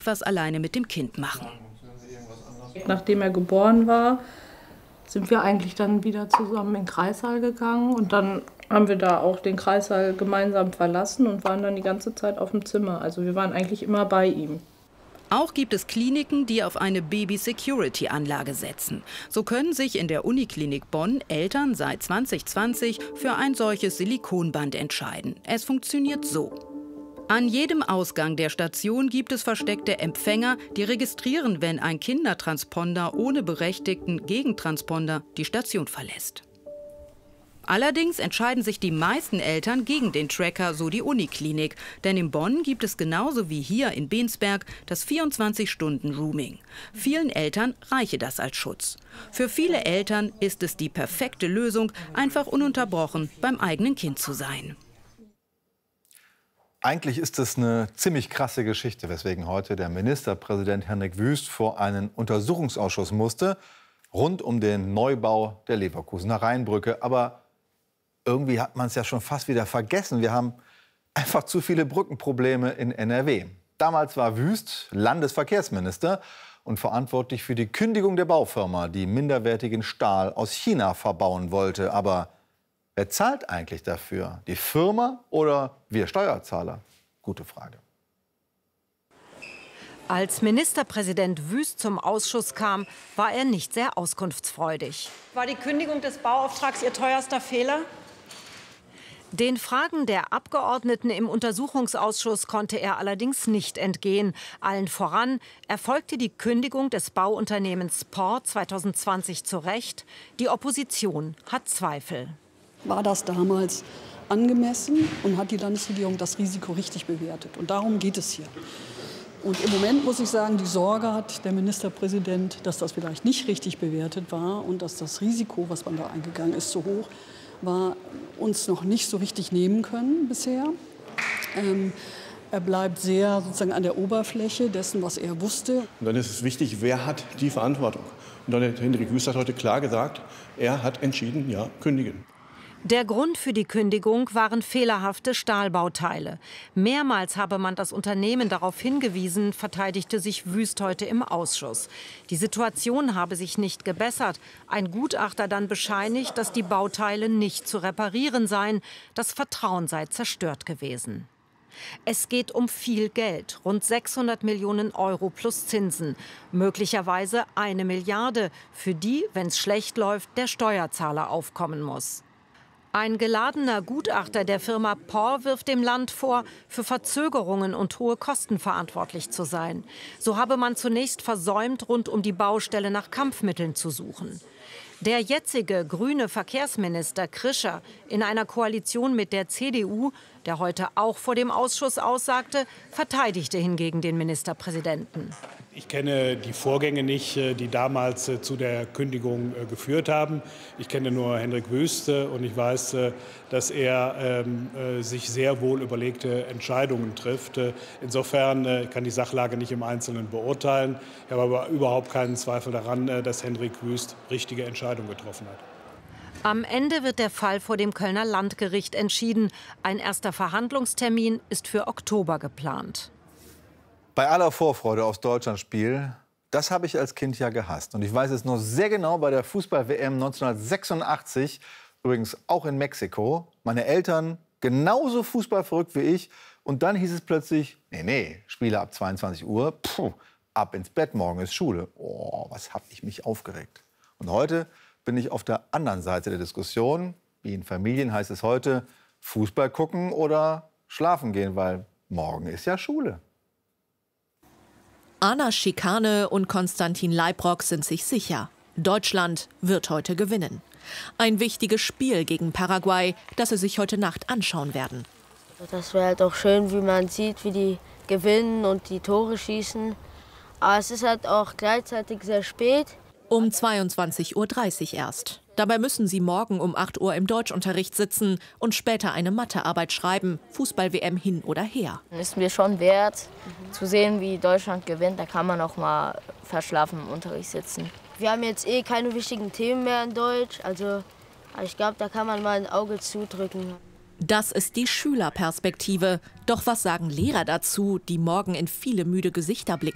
was alleine mit dem Kind machen. Nachdem er geboren war, sind wir eigentlich dann wieder zusammen in den Kreissaal gegangen. Und dann haben wir da auch den Kreissaal gemeinsam verlassen und waren dann die ganze Zeit auf dem Zimmer. Also wir waren eigentlich immer bei ihm. Auch gibt es Kliniken, die auf eine Baby-Security-Anlage setzen. So können sich in der Uniklinik Bonn Eltern seit 2020 für ein solches Silikonband entscheiden. Es funktioniert so. An jedem Ausgang der Station gibt es versteckte Empfänger, die registrieren, wenn ein Kindertransponder ohne berechtigten Gegentransponder die Station verlässt. Allerdings entscheiden sich die meisten Eltern gegen den Tracker, so die Uniklinik. Denn in Bonn gibt es genauso wie hier in Bensberg das 24-Stunden-Rooming. Vielen Eltern reiche das als Schutz. Für viele Eltern ist es die perfekte Lösung, einfach ununterbrochen beim eigenen Kind zu sein. Eigentlich ist es eine ziemlich krasse Geschichte, weswegen heute der Ministerpräsident Hendrik Wüst vor einen Untersuchungsausschuss musste, rund um den Neubau der Leverkusener Rheinbrücke. Aber irgendwie hat man es ja schon fast wieder vergessen. Wir haben einfach zu viele Brückenprobleme in NRW. Damals war Wüst Landesverkehrsminister und verantwortlich für die Kündigung der Baufirma, die minderwertigen Stahl aus China verbauen wollte. Aber wer zahlt eigentlich dafür? Die Firma oder wir Steuerzahler? Gute Frage. Als Ministerpräsident Wüst zum Ausschuss kam, war er nicht sehr auskunftsfreudig. War die Kündigung des Bauauftrags Ihr teuerster Fehler? Den Fragen der Abgeordneten im Untersuchungsausschuss konnte er allerdings nicht entgehen. Allen voran erfolgte die Kündigung des Bauunternehmens POR 2020 zu Recht. Die Opposition hat Zweifel. War das damals angemessen und hat die Landesregierung das Risiko richtig bewertet? Und darum geht es hier. Und im Moment muss ich sagen, die Sorge hat der Ministerpräsident, dass das vielleicht nicht richtig bewertet war und dass das Risiko, was man da eingegangen ist, so hoch war, uns noch nicht so richtig nehmen können bisher. Er bleibt sehr sozusagen an der Oberfläche dessen, was er wusste. Und dann ist es wichtig, wer hat die Verantwortung? Und dann hat Hendrik Wüst heute klar gesagt, er hat entschieden, ja, kündigen. Der Grund für die Kündigung waren fehlerhafte Stahlbauteile. Mehrmals habe man das Unternehmen darauf hingewiesen, verteidigte sich Wüst heute im Ausschuss. Die Situation habe sich nicht gebessert. Ein Gutachter dann bescheinigt, dass die Bauteile nicht zu reparieren seien. Das Vertrauen sei zerstört gewesen. Es geht um viel Geld, rund 600 Millionen Euro plus Zinsen. Möglicherweise 1 Milliarde, für die, wenn es schlecht läuft, der Steuerzahler aufkommen muss. Ein geladener Gutachter der Firma POR wirft dem Land vor, für Verzögerungen und hohe Kosten verantwortlich zu sein. So habe man zunächst versäumt, rund um die Baustelle nach Kampfmitteln zu suchen. Der jetzige grüne Verkehrsminister Krischer in einer Koalition mit der CDU, der heute auch vor dem Ausschuss aussagte, verteidigte hingegen den Ministerpräsidenten. Ich kenne die Vorgänge nicht, die damals zu der Kündigung geführt haben. Ich kenne nur Hendrik Wüst und ich weiß, dass er sich sehr wohl überlegte Entscheidungen trifft. Insofern kann die Sachlage nicht im Einzelnen beurteilen. Ich habe aber überhaupt keinen Zweifel daran, dass Hendrik Wüst richtige Entscheidungen getroffen hat. Am Ende wird der Fall vor dem Kölner Landgericht entschieden. Ein erster Verhandlungstermin ist für Oktober geplant. Bei aller Vorfreude aufs Deutschlandspiel, das habe ich als Kind ja gehasst. Und ich weiß es noch sehr genau bei der Fußball-WM 1986, übrigens auch in Mexiko. Meine Eltern genauso fußballverrückt wie ich. Und dann hieß es plötzlich, nee, Spiele ab 22 Uhr, ab ins Bett, morgen ist Schule. Oh, was habe ich mich aufgeregt. Und heute bin ich auf der anderen Seite der Diskussion. Wie in Familien heißt es heute, Fußball gucken oder schlafen gehen, weil morgen ist ja Schule. Anna Schikane und Konstantin Leibrock sind sich sicher. Deutschland wird heute gewinnen. Ein wichtiges Spiel gegen Paraguay, das sie sich heute Nacht anschauen werden. Das wäre halt auch schön, wie man sieht, wie die gewinnen und die Tore schießen. Aber es ist halt auch gleichzeitig sehr spät. Um 22:30 Uhr erst. Dabei müssen sie morgen um 8 Uhr im Deutschunterricht sitzen und später eine Mathearbeit schreiben. Fußball-WM hin oder her. Ist mir schon wert, zu sehen, wie Deutschland gewinnt. Da kann man auch mal verschlafen im Unterricht sitzen. Wir haben jetzt keine wichtigen Themen mehr in Deutsch. Also ich glaube, da kann man mal ein Auge zudrücken. Das ist die Schülerperspektive. Doch was sagen Lehrer dazu, die morgen in viele müde Gesichter blicken